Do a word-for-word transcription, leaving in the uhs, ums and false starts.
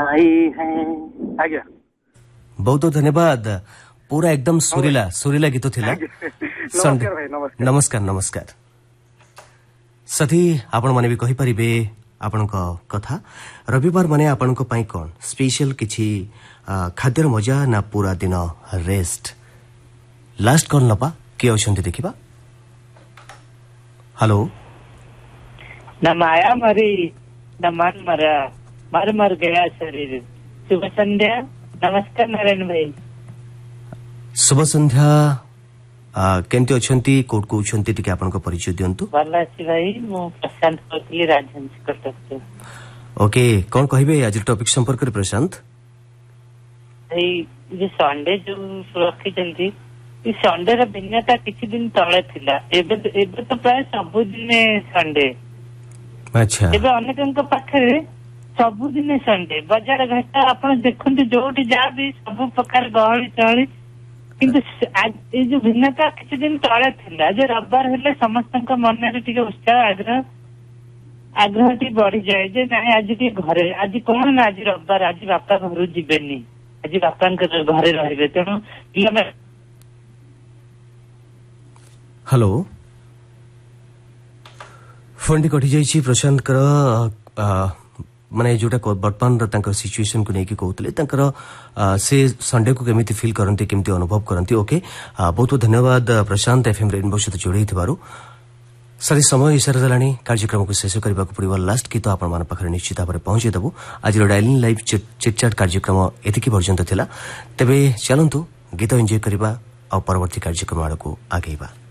आए हैं आज्ञा बहुत बहुत धन्यवाद पूरा एकदम सुरीला सुरीला गीत थिला नमस्कार भाई नमस्कार नमस्कार नमस्कार साथी आपण माने भी कहि परिबे आपनक कथा रविवार माने आपनक पई कोन स्पेशल किछि खाद्यर मजा ना पूरा दिन रेस्ट लास्ट कॉल नपा के अछंती देखिबा हेलो न माया मरी न मन मरा मर मर गया शरीर शुभ संध्या नमस्कार नारायण भाई शुभ संध्या केंति अछंती कोड को अछंती टिके आपन को परिचय दियंतु भला छी भाई मो प्रशांत कोतली राजहंस कटक ओके कोन कहिबे आज टॉपिक संपर्क रे प्रशांत भाई जे संडे जो रखी जल्दी ई संडे रा भिन्नता किछि दिन तळे थिला एबे एबे तो प्राय सब दिन संडे अच्छा एबे अनेकन पाखरे सब दिन संडे बाजार घाटा आपण देखंतु जोटी जा भी सब प्रकार गहली चहली किंतु ए जो भिन्नता किछि दिन तळे थिला जे रविवार हेले समस्तक मन रे टिके उत्साह आग्रह आग्रह टी बढ़ी जाए जे नाही आज के घरे आज कोन ना आज रविवार आज बापा घर जिबेनी आज बापा के घरे रहिबे तेणु हेलो फोन कटि जाइए प्रशांत कर माने जोटा वर्तमान तांकर सिचुएशन को लेकिन कहते से संडे को केमिति फील करते केमिति अनुभव करते ओके बहुत बहुत धन्यवाद प्रशांत एफएम रेनबो सहित जोड़े सारी समय इशारा देलानी कार्यक्रम को शेष करने को पड़ो लास्ट गीत आपण मान पाखरे निश्चित भाव पहुंचे देबू आज डायलिंग लाइव चिटचाट कार्यक्रम एतिकी पर्यंत थिला तेबे चलंतु गीत एंजॉय करबा और परवर्ती कार्यक्रम आड़ को आगेबा।